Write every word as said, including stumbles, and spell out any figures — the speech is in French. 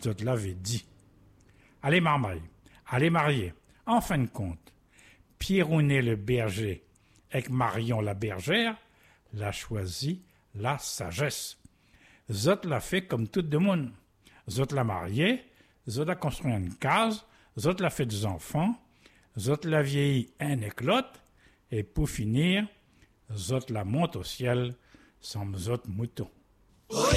zot l'avait dit. Allez marmaille, allez marier. En fin de compte, Pierrounet le berger avec Marion la bergère l'a choisi la sagesse. Zot l'a fait comme tout le monde. Zot l'a marié, zot a construit une case, zot l'a fait des enfants, zot l'a vieilli un et l'autre, et pour finir, zot la monte au ciel sans zot mouton.